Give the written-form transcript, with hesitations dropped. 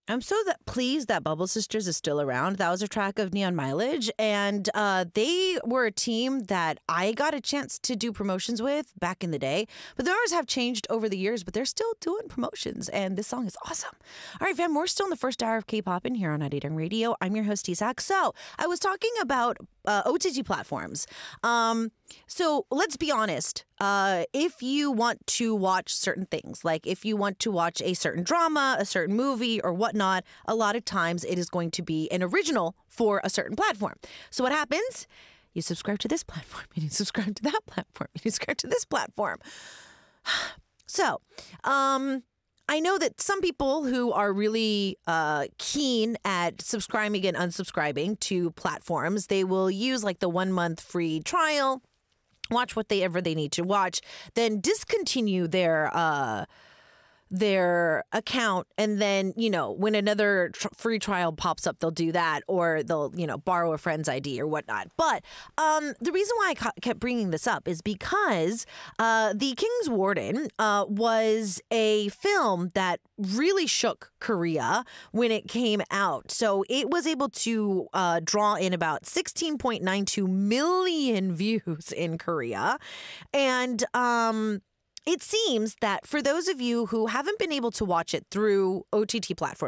I'm so pleased that Bubble Sisters is still around. That was a track of Neon Mileage, and they were a team that I got a chance to do promotions with back in the day. But the owners have changed over the years, but they're still doing promotions, and this song is awesome. All right, fam, we're still in the first hour of K-pop in here on Arirang Radio. I'm your host, Isak. So I was talking about OTT platforms. So let's be honest. If you want to watch certain things, like if you want to watch a certain drama, a certain movie or whatnot, a lot of times it is going to be an original for a certain platform. So what happens? You subscribe to this platform, and you subscribe to that platform, and you subscribe to this platform. So, I know that some people who are really keen at subscribing and unsubscribing to platforms, they will use like the 1 month free trial, watch whatever they need to watch, then discontinue their account, and then, you know, when another free trial pops up, they'll do that, or they'll, you know, borrow a friend's ID or whatnot. But the reason why I kept bringing this up is because The King's Warden was a film that really shook Korea when it came out. So it was able to draw in about 16.92 million views in Korea. And it seems that for those of you who haven't been able to watch it through OTT platforms,